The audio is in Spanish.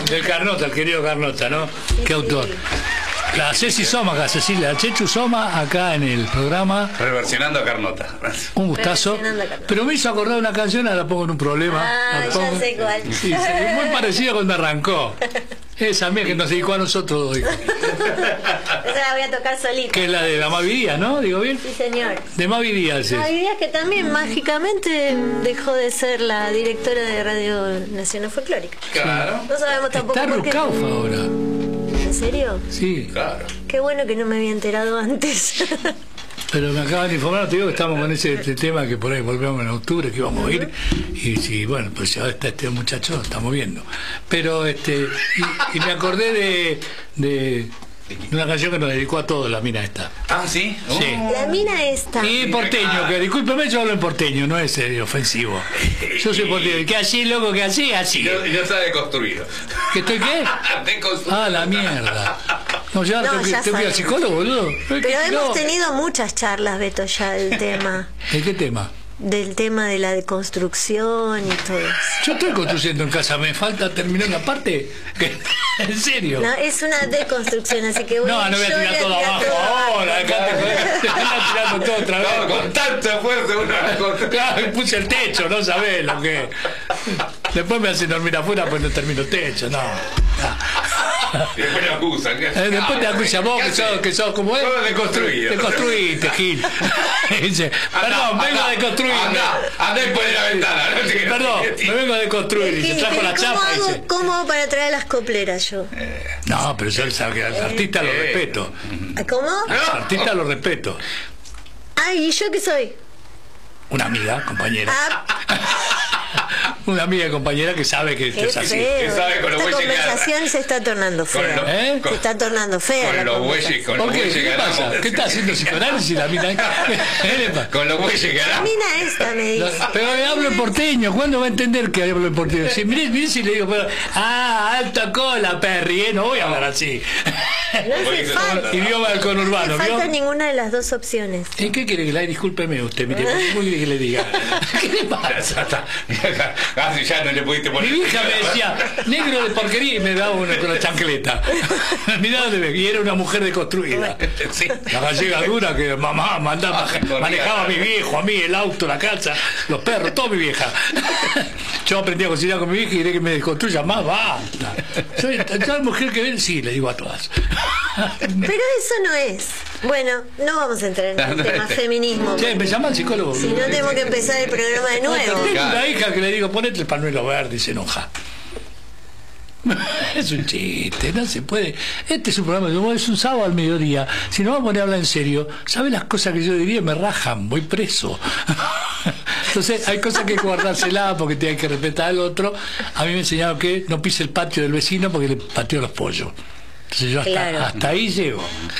Del Carnota, el querido Carnota, ¿no? Sí, ¿Qué autor? La Ceci Soma acá, Cecilia Chechu Soma, acá en el programa. Reversionando a Carnota. Un gustazo. Pero me hizo acordar una canción, ahora la pongo en un problema. Ah, ya sé cuál. Sí, es muy parecida cuando arrancó. Esa mía que nos dedicó a nosotros hoy. Esa la voy a tocar solita. Que es la de la Mavi Díaz, ¿no? ¿Digo bien? Sí, señor. De Mavi Díaz. Mavi Díaz, que también mágicamente dejó de ser la directora de Radio Nacional Folclórica. Claro. No sabemos tampoco Está por qué. Rucaufa ahora. ¿En serio? Sí. Claro. Qué bueno que no me había enterado antes. Pero me acaban de informar, te digo que estamos con ese tema que por ahí volvemos en octubre, que íbamos a ir. Y sí, bueno, pues ya está este muchacho, estamos viendo. Pero y me acordé de una canción que nos dedicó a todos, la mina esta. Ah, ¿sí? Sí. La mina esta. Y porteño, que discúlpeme, yo hablo en porteño, no es ofensivo. Yo soy porteño. ¿Qué así, loco? ¿Qué así? Así. Y no sabe construido. ¿Que estoy qué? De construido. Ah, la mierda. No, ya No, tengo que ya ir al sabemos. psicólogo, boludo. Pero hemos tenido muchas charlas, Beto, ya del tema. ¿De qué tema? Del tema de la deconstrucción y todo eso. Yo estoy construyendo en casa, me falta terminar una parte. ¿En serio? No, es una deconstrucción, así que No, no voy a tirar todo abajo ahora, acá te están tirando todo otra vez. No, con tanta fuerza una cosa. Claro, puse el techo, no sabés lo que. Después me hacen dormir afuera, pues no termino el techo, no. Y después me acusan. Después te acusan vos que sos como es. Todo deconstruido. Deconstruiste, Gil. Dice, perdón, vengo a deconstruir. Anda y pone la ventana. Perdón, me vengo a deconstruir. Dice, trajo la chapa. Dice. ¿Cómo hago para traer las copleras yo? No, pero yo sabe que al artista lo respeto. ¿Cómo? Al artista lo respeto. Ay, ¿y yo qué soy? Una amiga, compañera. Ah, Una amiga, compañera que sabe que esto qué es así. feo. que sabe con los Esta bueyes que conversación se está tornando fea. Con ¿Eh? Se está tornando fea. Con la los conversación. bueyes, con ¿Por los qué? bueyes ¿Qué ganamos. pasa? ¿Qué está haciendo psicoanálisis la mina? ¿Qué le pasa? Con los bueyes La ganamos. mina esta me dice. Pero hablo en porteño, ¿cuándo va a entender que hablo en porteño? Si miré si le digo, pero, alta cola, Perry, no voy a hablar así. No hace falta. Idioma del conurbano, No hace falta ¿vio? ninguna de las dos opciones. ¿En qué quiere que la discúlpeme usted? Mire, ¿cómo quiere que le diga? ¿Qué le pasa? Casi ya no le pudiste Mi poner. hija me decía, negro de porquería, y me daba uno con la chancleta. Mirá dónde ve, y era una mujer deconstruida. Sí. La gallega dura que mamá mandaba, manejaba a mi viejo, a mí, el auto, la casa, los perros, todo mi vieja. Yo aprendí a cocinar con mi vieja y diré que me desconstruya más, basta. Soy tal mujer que ven, sí, le digo a todas. Pero eso no es. Bueno, no vamos a entrar en el tema feminismo. Che, me llama el psicólogo. Si no, tenemos que empezar el programa de nuevo. Tengo una hija que le digo, ponete el pañuelo verde y se enoja. Es un chiste, no se puede. Este es un programa de humor, es un sábado al mediodía. Si no vamos a poner a hablar en serio, ¿sabe las cosas que yo diría? Me rajan, voy preso. Entonces hay cosas que hay que guardárselas porque te hay que respetar al otro. A mí me enseñaron que no pise el patio del vecino porque le pateó los pollos. Entonces yo hasta ahí llego.